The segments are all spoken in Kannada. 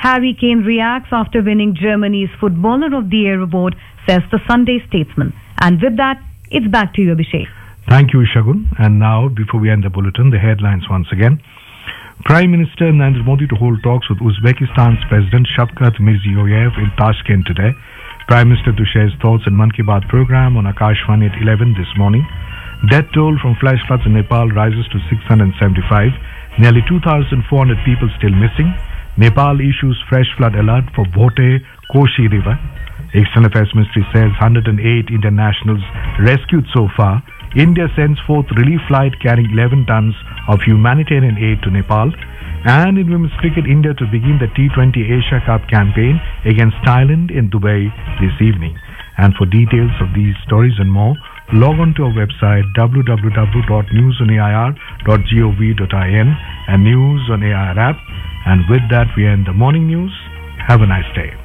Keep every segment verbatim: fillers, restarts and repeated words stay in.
Harry Kane reacts after winning Germany's Footballer of the Year award, says the Sunday Statesman. And with that, it's back to you, Abhishek. Thank you, Shagun. And now, before we end the bulletin, the headlines once again. Prime Minister Narendra Modi to hold talks with Uzbekistan's President Shavkat Mirziyoyev in Tashkent today. Prime Minister to share his thoughts in Mann Ki Baat program on Akashvani at eleven this morning. Death toll from flash floods in Nepal rises to six hundred seventy-five. Nearly two thousand four hundred people still missing. Nepal issues fresh flood alert for Bhote Koshi River. External Affairs Ministry says one hundred eight Indian nationals rescued so far. India sends forth relief flight carrying eleven tons of humanitarian aid to Nepal. And in women's cricket, India to begin the T twenty Asia Cup campaign against Thailand in Dubai this evening. And for details of these stories and more, log on to our website w w w dot news on a i r dot gov dot in and News on A I R app. And with that, we end the morning news. Have a nice day.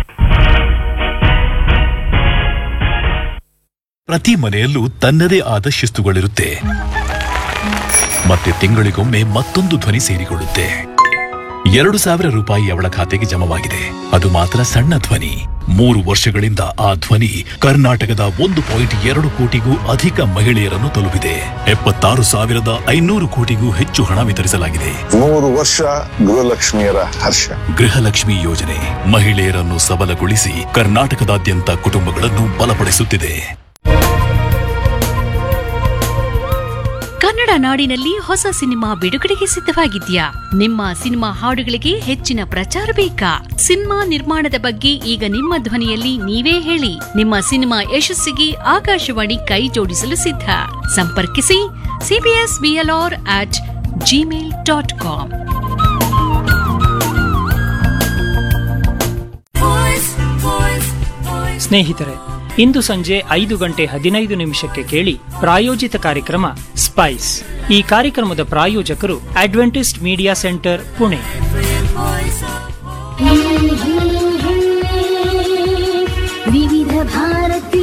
ಪ್ರತಿ ಮನೆಯಲ್ಲೂ ತನ್ನದೇ ಆದ ಶಿಸ್ತುಗಳಿರುತ್ತೆ. ಮತ್ತೆ ತಿಂಗಳಿಗೊಮ್ಮೆ ಮತ್ತೊಂದು ಧ್ವನಿ ಸೇರಿಕೊಳ್ಳುತ್ತೆ. ಎರಡು ಸಾವಿರ ರೂಪಾಯಿ ಅವಳ ಖಾತೆಗೆ ಜಮವಾಗಿದೆ. ಅದು ಮಾತ್ರ ಸಣ್ಣ ಧ್ವನಿ. ಮೂರು ವರ್ಷಗಳಿಂದ ಆ ಧ್ವನಿ ಕರ್ನಾಟಕದ ಒಂದು ಪಾಯಿಂಟ್ ಎರಡು ಕೋಟಿಗೂ ಅಧಿಕ ಮಹಿಳೆಯರನ್ನು ತಲುಪಿದೆ. ಎಪ್ಪತ್ತಾರು ಸಾವಿರದ ಐನೂರು ಕೋಟಿಗೂ ಹೆಚ್ಚು ಹಣ ವಿತರಿಸಲಾಗಿದೆ. ಮೂರು ವರ್ಷ ಗೃಹಲಕ್ಷ್ಮಿಯರ ಹರ್ಷ. ಗೃಹಲಕ್ಷ್ಮಿ ಯೋಜನೆ ಮಹಿಳೆಯರನ್ನು ಸಬಲಗೊಳಿಸಿ ಕರ್ನಾಟಕದಾದ್ಯಂತ ಕುಟುಂಬಗಳನ್ನು ಬಲಪಡಿಸುತ್ತಿದೆ. ಕನ್ನಡ ನಾಡಿನಲ್ಲಿ ಹೊಸ ಸಿನಿಮಾ ಬಿಡುಗಡೆಗೆ ಸಿದ್ಧವಾಗಿದ್ಯಾ? ನಿಮ್ಮ ಸಿನಿಮಾ ಹಾಡುಗಳಿಗೆ ಹೆಚ್ಚಿನ ಪ್ರಚಾರ ಬೇಕಾ? ಸಿನಿಮಾ ನಿರ್ಮಾಣದ ಬಗ್ಗೆ ಈಗ ನಿಮ್ಮ ಧ್ವನಿಯಲ್ಲಿ ನೀವೇ ಹೇಳಿ. ನಿಮ್ಮ ಸಿನಿಮಾ ಯಶಸ್ಸಿಗೆ ಆಕಾಶವಾಣಿ ಕೈ ಜೋಡಿಸಲು ಸಿದ್ಧ. ಸಂಪರ್ಕಿಸಿ CBS VLR at Gmail dot com. ಸ್ನೇಹಿತರೆ, ಇಂದು ಸಂಜೆ ಐದು ಗಂಟೆ ಹದಿನೈದು ನಿಮಿಷಕ್ಕೆ ಕೇಳಿ ಪ್ರಾಯೋಜಿತ ಕಾರ್ಯಕ್ರಮ ಸ್ಪೈಸ್. ಈ ಕಾರ್ಯಕ್ರಮದ ಪ್ರಾಯೋಜಕರು ಅಡ್ವೆಂಟಿಸ್ಟ್ ಮೀಡಿಯಾ ಸೆಂಟರ್, ಪುಣೆ. ವಿವಿಧ ಭಾರತಿ.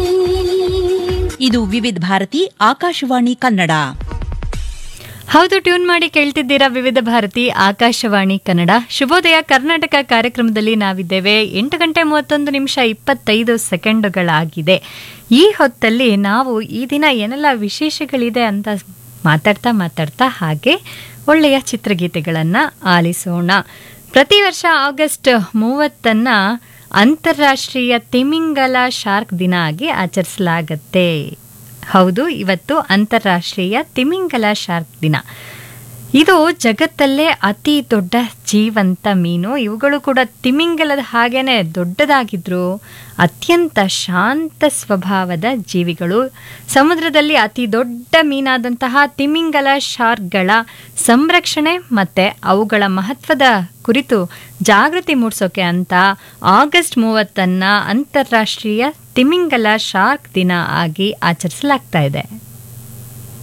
ಇದು ವಿವಿಧ ಭಾರತಿ ಆಕಾಶವಾಣಿ ಕನ್ನಡ. ಹೌದು, ಟ್ಯೂನ್ ಮಾಡಿ ಕೇಳ್ತಿದ್ದೀರಾ ವಿವಿಧ ಭಾರತಿ ಆಕಾಶವಾಣಿ ಕನ್ನಡ. ಶುಭೋದಯ ಕರ್ನಾಟಕ ಕಾರ್ಯಕ್ರಮದಲ್ಲಿ ನಾವಿದ್ದೇವೆ. ಎಂಟು ಗಂಟೆ ಮೂವತ್ತೊಂದು ನಿಮಿಷ ಇಪ್ಪತ್ತೈದು ಸೆಕೆಂಡುಗಳಾಗಿದೆ. ಈ ಹೊತ್ತಲ್ಲಿ ನಾವು ಈ ದಿನ ಏನೆಲ್ಲ ವಿಶೇಷಗಳಿದೆ ಅಂತ ಮಾತಾಡ್ತಾ ಮಾತಾಡ್ತಾ ಹಾಗೆ ಒಳ್ಳೆಯ ಚಿತ್ರಗೀತೆಗಳನ್ನು ಆಲಿಸೋಣ. ಪ್ರತಿ ವರ್ಷ ಆಗಸ್ಟ್ ಮೂವತ್ತನ್ನು ಅಂತಾರಾಷ್ಟ್ರೀಯ ತಿಮಿಂಗಲ ಶಾರ್ಕ್ ದಿನ ಆಗಿ ಆಚರಿಸಲಾಗತ್ತೆ. ಹೌದು, ಇವತ್ತು ಅಂತಾರಾಷ್ಟ್ರೀಯ ತಿಮಿಂಗಲ ಶಾರ್ಕ್ ದಿನ. ಇದು ಜಗತ್ತಲ್ಲೇ ಅತಿ ದೊಡ್ಡ ಜೀವಂತ ಮೀನು. ಇವುಗಳು ಕೂಡ ತಿಮಿಂಗಲದ ಹಾಗೇನೆ ದೊಡ್ಡದಾಗಿದ್ರು ಅತ್ಯಂತ ಶಾಂತ ಸ್ವಭಾವದ ಜೀವಿಗಳು. ಸಮುದ್ರದಲ್ಲಿ ಅತಿ ದೊಡ್ಡ ಮೀನಾದಂತಹ ತಿಮಿಂಗಲ ಶಾರ್ಕ್ಗಳ ಸಂರಕ್ಷಣೆ ಮತ್ತು ಅವುಗಳ ಮಹತ್ವದ ಕುರಿತು ಜಾಗೃತಿ ಮೂಡಿಸೋಕೆ ಅಂತ ಆಗಸ್ಟ್ ಮೂವತ್ತನ್ನು ಅಂತಾರಾಷ್ಟ್ರೀಯ ತಿಮಿಂಗಲ ಶಾರ್ಕ್ ದಿನ ಆಗಿ ಆಚರಿಸಲಾಗ್ತಾ ಇದೆ.